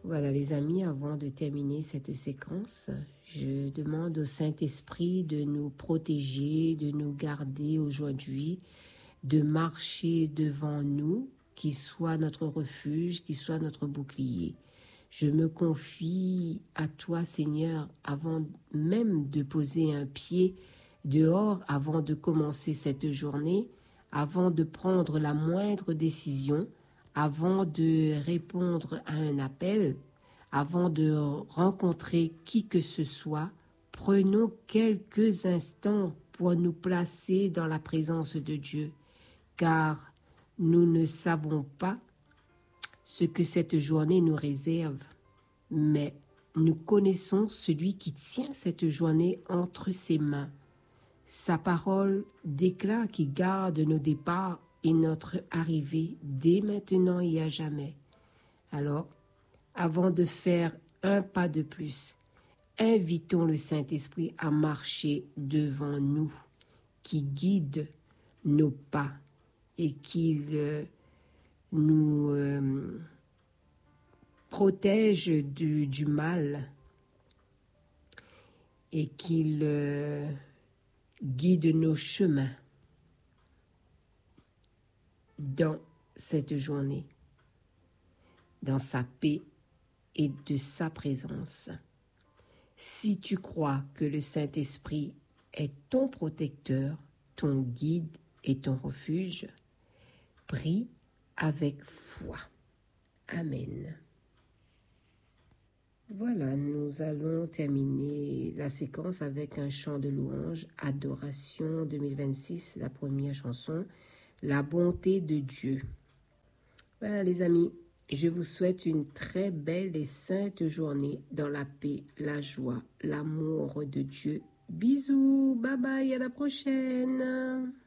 Voilà les amis, avant de terminer cette séquence, je demande au Saint-Esprit de nous protéger, de nous garder aujourd'hui, de marcher devant nous, qui soit notre refuge, qui soit notre bouclier. Je me confie à toi, Seigneur, avant même de poser un pied dehors, avant de commencer cette journée, avant de prendre la moindre décision, avant de répondre à un appel, avant de rencontrer qui que ce soit, prenons quelques instants pour nous placer dans la présence de Dieu, car nous ne savons pas ce que cette journée nous réserve, mais nous connaissons celui qui tient cette journée entre ses mains. Sa parole déclare qu'il garde nos départs et notre arrivée dès maintenant et à jamais. Alors, avant de faire un pas de plus, invitons le Saint-Esprit à marcher devant nous, qui guide nos pas et qu'il nous protège du mal et qu'il guide nos chemins dans cette journée, dans sa paix et de sa présence. Si tu crois que le Saint-Esprit est ton protecteur, ton guide et ton refuge, prie avec foi. Amen. Voilà, nous allons terminer la séquence avec un chant de louange, Adoration 2026, la première chanson, La bonté de Dieu. Voilà les amis, je vous souhaite une très belle et sainte journée dans la paix, la joie, l'amour de Dieu. Bisous, bye bye, à la prochaine.